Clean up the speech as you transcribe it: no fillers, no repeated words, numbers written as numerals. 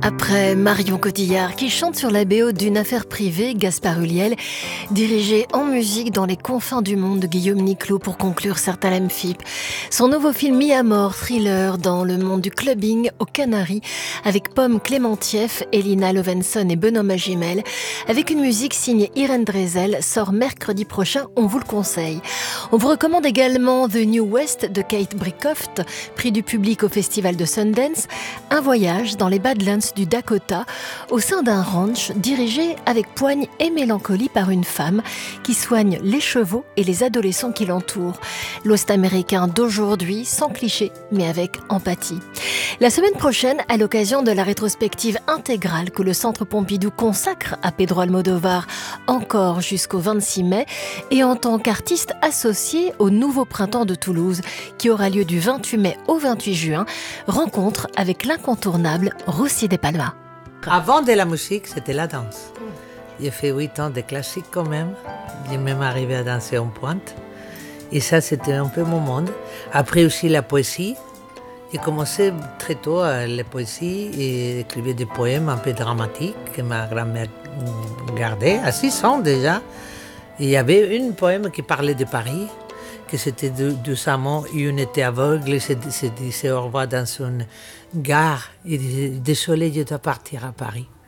Après Marion Cotillard qui chante sur la BO d'une affaire privée, Gaspard Ulliel, dirigé en musique dans les confins du monde de Guillaume Niclot pour conclure Certains Phip. Son nouveau film mis à mort, thriller dans le monde du clubbing aux Canaries, avec Pomme Clémentieff, Elina Lovenson et Benoît Magimel, avec une musique signée Irène Drezel, sort mercredi prochain, on vous le conseille. On vous recommande également The New West de Kate Bricoft, prix du public au festival de Sundance, un voyage dans les Badlands du Dakota, au sein d'un ranch dirigé avec poigne et mélancolie par une femme qui soigne les chevaux et les adolescents qui l'entourent. L'Ouest américain d'aujourd'hui, sans cliché, mais avec empathie. La semaine prochaine, à l'occasion de la rétrospective intégrale que le Centre Pompidou consacre à Pedro Almodovar, encore jusqu'au 26 mai, et en tant qu'artiste associé au Nouveau Printemps de Toulouse, qui aura lieu du 28 mai au 28 juin, rencontre avec l'incontournable Russi de Palma. Avant de la musique, c'était la danse. J'ai fait 8 ans de classique quand même. J'ai même arrivé à danser en pointe. Et ça, c'était un peu mon monde. Après aussi la poésie. J'ai commencé très tôt à la poésie et écrivais des poèmes un peu dramatiques que ma grand-mère gardait, à 6 ans déjà. Et il y avait un poème qui parlait de Paris, que c'était de Samon, une était aveugle, et se disait au revoir dans une gare. Il disait « Désolé, je dois partir à Paris ».